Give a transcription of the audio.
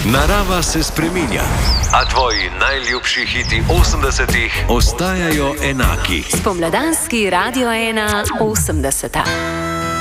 Narava se spreminja, a tvoji najljubši hiti 80-ih ostajajo enaki. Spomladanski Radio 1 80.